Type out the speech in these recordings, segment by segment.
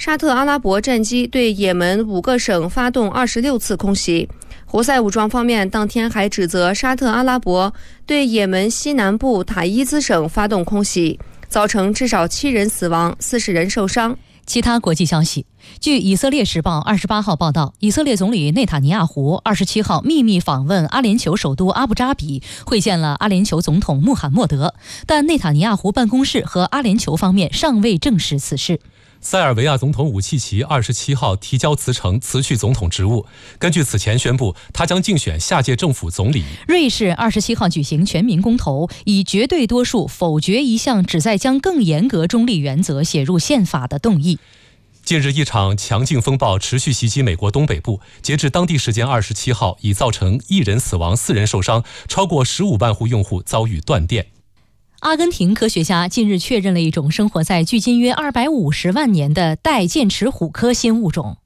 沙特阿拉伯战机对也门5个省发动26次空袭。胡塞武装方面当天还指责沙特阿拉伯对也门西南部塔伊兹省发动空袭，造成至少7人死亡，40人受伤。 其他国际消息，据以色列时报28号报道，以色列总理内塔尼亚胡27号秘密访问阿联酋首都阿布扎比，会见了阿联酋总统穆罕默德，但内塔尼亚胡办公室和阿联酋方面尚未证实此事。 塞尔维亚总统武契奇27号提交辞呈，辞去总统职务。根据此前宣布，他将竞选下届政府总理。 瑞士27号举行全民公投，以绝对多数否决一项旨在将更严格中立原则写入宪法的动议。 近日，一场强劲风暴持续袭击美国东北部，截至当地时间27号，已造成1人死亡、4人受伤，超过15万户用户遭遇断电。 阿根廷科学家近日确认了一种生活在距今约250万年的带剑齿虎科新物种。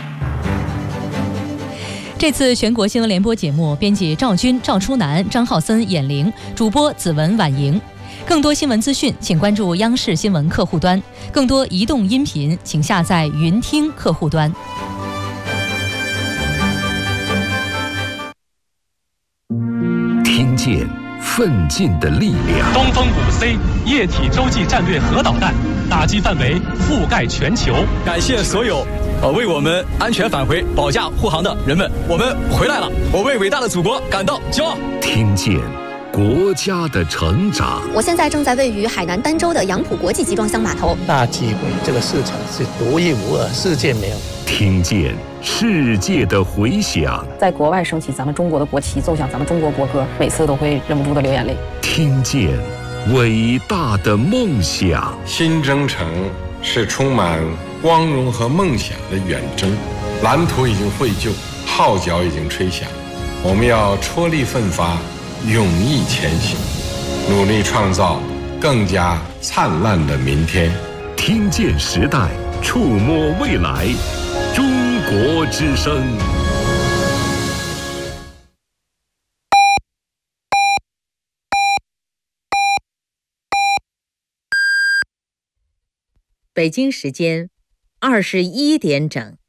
这次全国新闻联播节目，编辑赵军、赵初南、张浩森、闫玲，主播子文、婉莹。更多新闻资讯，请关注央视新闻客户端；更多移动音频，请下载云听客户端。 听见奋进的力量。 东风5C 液体洲际战略核导弹打击范围覆盖全球。 感谢所有为我们安全返回保驾护航的人们，我们回来了，我为伟大的祖国感到骄傲。 听见国家的成长。 我现在正在位于海南儋州的杨浦国际集装箱码头。 大机会，这个市场是独一无二，世界没有。 听见世界的回响， 在国外升起咱们中国的国旗，奏响咱们中国国歌，每次都会忍不住的流眼泪。 听见伟大的梦想。 新征程是充满光荣和梦想的远征，蓝图已经绘就，号角已经吹响，我们要踔厉奋发，勇毅前行，努力创造更加灿烂的明天。 听见时代，触摸未来，中国之声。 北京时间21点整。